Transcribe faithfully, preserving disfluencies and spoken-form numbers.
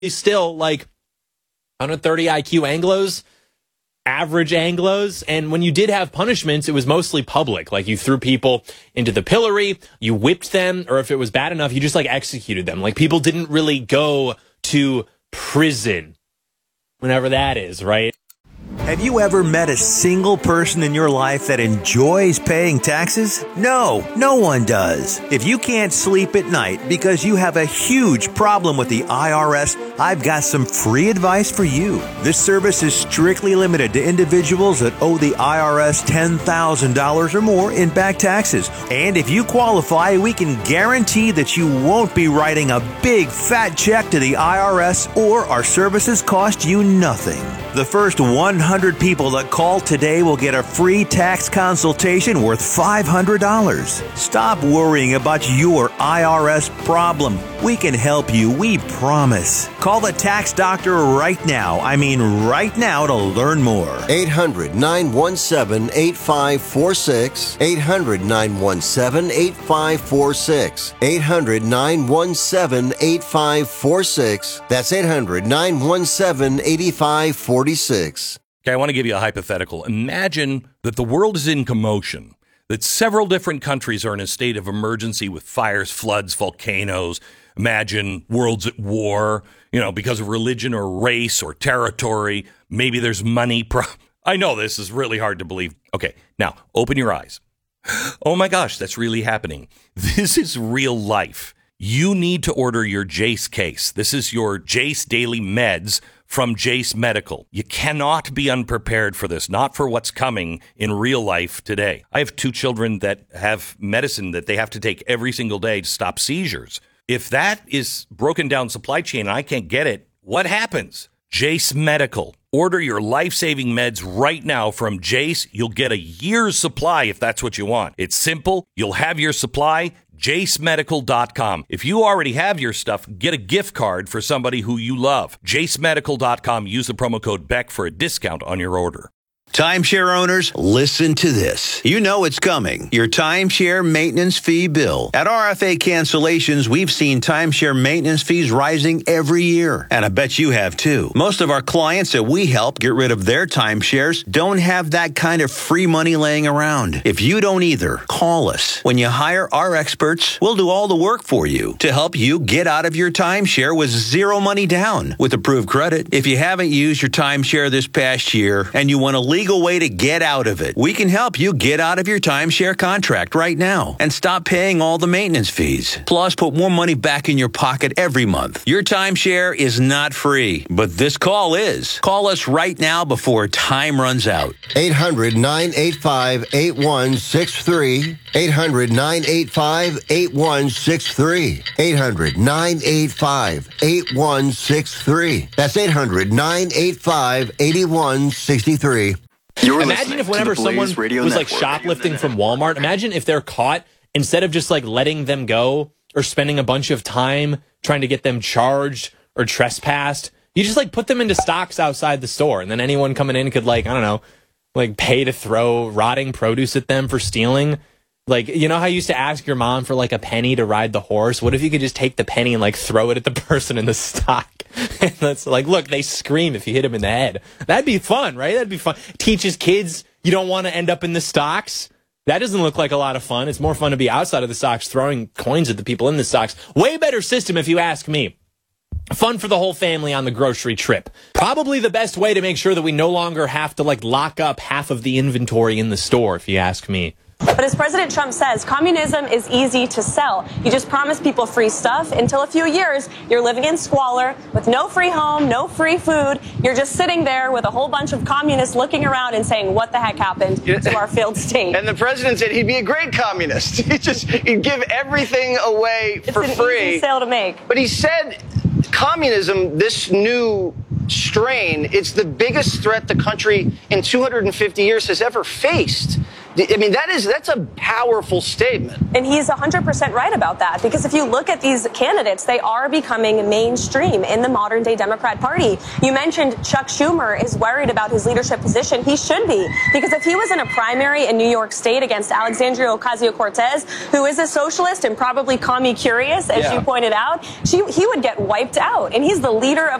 still like one hundred thirty I Q Anglos, average Anglos. And when you did have punishments, it was mostly public. Like you threw people into the pillory, you whipped them, or if it was bad enough, you just like executed them. Like people didn't really go to prison, whenever that is, right? Have you ever met a single person in your life that enjoys paying taxes? No, no one does. If you can't sleep at night because you have a huge problem with the I R S, I've got some free advice for you. This service is strictly limited to individuals that owe the I R S ten thousand dollars or more in back taxes. And if you qualify, we can guarantee that you won't be writing a big fat check to the I R S, or our services cost you nothing. The first one hundred people that call today will get a free tax consultation worth five hundred dollars. Stop worrying about your I R S problem. We can help you, we promise. Call the tax doctor right now. I mean right now to learn more. eight hundred, nine one seven, eight five four six. eight hundred, nine one seven, eight five four six. eight hundred, nine one seven, eight five four six. That's eight hundred, nine one seven, eight five four six. Okay, I want to give you a hypothetical. Imagine that the world is in commotion, that several different countries are in a state of emergency with fires, floods, volcanoes. Imagine world's at war, you know, because of religion or race or territory. Maybe there's money. Pro- I know this is really hard to believe. Okay, now open your eyes. Oh my gosh, that's really happening. This is real life. You need to order your Jace case. This is your Jace Daily Meds from Jace Medical. You cannot be unprepared for this, not for what's coming in real life today. I have two children that have medicine that they have to take every single day to stop seizures. If that is broken down supply chain and I can't get it, what happens? Jace Medical. Order your life-saving meds right now from Jace. You'll get a year's supply if that's what you want. It's simple. You'll have your supply. jace medical dot com. If you already have your stuff, get a gift card for somebody who you love. jace medical dot com. Use the promo code Beck for a discount on your order. Timeshare owners, listen to this. You know it's coming. Your timeshare maintenance fee bill. At R F A Cancellations, we've seen timeshare maintenance fees rising every year. And I bet you have too. Most of our clients that we help get rid of their timeshares don't have that kind of free money laying around. If you don't either, call us. When you hire our experts, we'll do all the work for you to help you get out of your timeshare with zero money down with approved credit. If you haven't used your timeshare this past year and you want to leave legal way to get out of it. We can help you get out of your timeshare contract right now and stop paying all the maintenance fees. Plus, put more money back in your pocket every month. Your timeshare is not free, but this call is. Call us right now before time runs out. eight hundred, nine eight five, eight one six three. eight hundred, nine eight five, eight one six three. eight hundred, nine eight five, eight one six three. That's eight hundred, nine eight five, eight one six three. You're imagine if whenever someone was Radio like shoplifting from Walmart, imagine if they're caught, instead of just like letting them go or spending a bunch of time trying to get them charged or trespassed, you just like put them into stocks outside the store, and then anyone coming in could like, I don't know, like pay to throw rotting produce at them for stealing. Like, you know how you used to ask your mom for like a penny to ride the horse? What if you could just take the penny and like throw it at the person in the stock? And that's like, look, they scream if you hit them in the head. That'd be fun, right? That'd be fun. Teaches kids you don't want to end up in the stocks. That doesn't look like a lot of fun. It's more fun to be outside of the stocks throwing coins at the people in the stocks. Way better system if you ask me. Fun for the whole family on the grocery trip. Probably the best way to make sure that we no longer have to like lock up half of the inventory in the store, if you ask me. But as President Trump says, communism is easy to sell. You just promise people free stuff. Until a few years, you're living in squalor with no free home, no free food. You're just sitting there with a whole bunch of communists looking around and saying, what the heck happened to our failed state? And the president said he'd be a great communist. He'd just he'd give everything away for it's an free. Easy sale to make. But he said communism, this new strain, it's the biggest threat the country in two hundred fifty years has ever faced. I mean, that is that's a powerful statement. And he's one hundred percent right about that, because if you look at these candidates, they are becoming mainstream in the modern day Democrat Party. You mentioned Chuck Schumer is worried about his leadership position. He should be, because if he was in a primary in New York State against Alexandria Ocasio-Cortez, who is a socialist and probably commie curious, as Yeah. you pointed out, she, he would get wiped out. And he's the leader of